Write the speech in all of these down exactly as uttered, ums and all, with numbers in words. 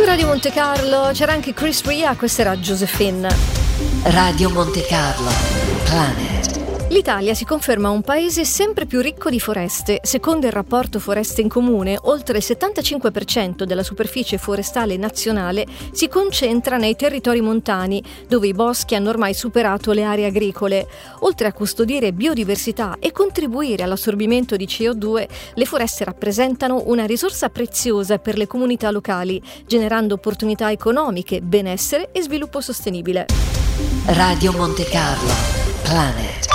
Radio Monte Carlo c'era anche Chris Ria, questa era Josephine. Radio Monte Carlo Planet. L'Italia si conferma un paese sempre più ricco di foreste. Secondo il rapporto Foreste in Comune, oltre il settantacinque per cento della superficie forestale nazionale si concentra nei territori montani, dove i boschi hanno ormai superato le aree agricole. Oltre a custodire biodiversità e contribuire all'assorbimento di C O due, le foreste rappresentano una risorsa preziosa per le comunità locali, generando opportunità economiche, benessere e sviluppo sostenibile. Radio Monte Carlo Planet.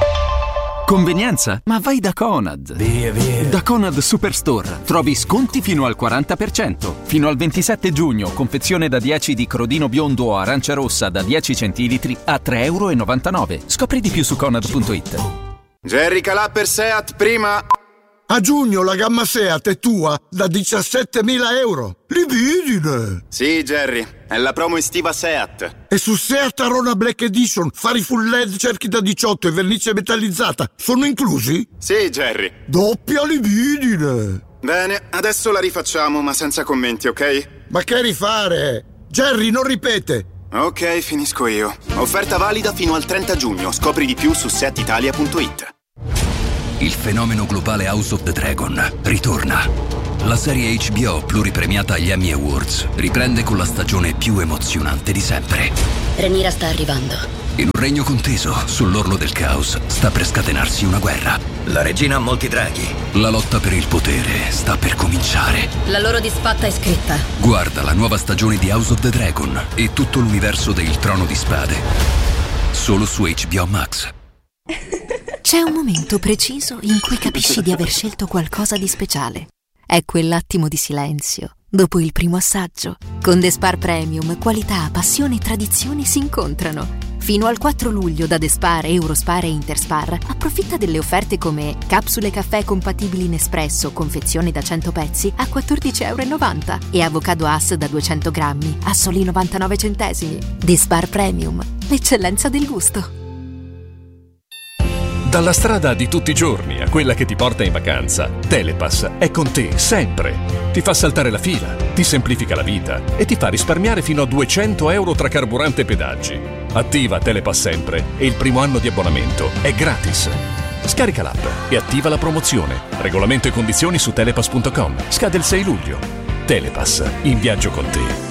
Convenienza? Ma vai da Conad! Via, via! Da Conad Superstore trovi sconti fino al quaranta per cento. Fino al ventisette giugno, confezione da dieci di crodino biondo o arancia rossa da dieci centilitri a tre e novantanove euro. Scopri di più su Conad punto it. Jerry Calà per Seat prima. A giugno la gamma Seat è tua da diciassettemila euro. Libidine! Sì, Jerry, è la promo estiva Seat. E su Seat Arona Black Edition, fari full L E D, cerchi da diciotto e vernice metallizzata sono inclusi? Sì, Jerry. Doppia libidine! Bene, adesso la rifacciamo, ma senza commenti, ok? Ma che rifare? Jerry, non ripete! Ok, finisco io. Offerta valida fino al trenta giugno. Scopri di più su seat italia punto it. Il fenomeno globale House of the Dragon ritorna. La serie H B O pluripremiata agli Emmy Awards riprende con la stagione più emozionante di sempre. Rhaenyra sta arrivando. In un regno conteso, sull'orlo del caos, sta per scatenarsi una guerra. La regina ha molti draghi. La lotta per il potere sta per cominciare. La loro disfatta è scritta. Guarda la nuova stagione di House of the Dragon e tutto l'universo del Trono di Spade. Solo su H B O Max. C'è un momento preciso in cui capisci di aver scelto qualcosa di speciale. È quell'attimo di silenzio, dopo il primo assaggio. Con The Spar Premium, qualità, passione e tradizione si incontrano. Fino al quattro luglio da The Spar, Eurospar e Interspar approfitta delle offerte come capsule caffè compatibili in espresso, confezioni da cento pezzi a quattordici e novanta euro e avocado Hass da duecento grammi a soli novantanove centesimi. The Spar Premium, l'eccellenza del gusto. Dalla strada di tutti i giorni a quella che ti porta in vacanza, Telepass è con te sempre. Ti fa saltare la fila, ti semplifica la vita e ti fa risparmiare fino a duecento euro tra carburante e pedaggi. Attiva Telepass sempre e il primo anno di abbonamento è gratis. Scarica l'app e attiva la promozione. Regolamento e condizioni su telepass punto com. Scade il sei luglio. Telepass, in viaggio con te.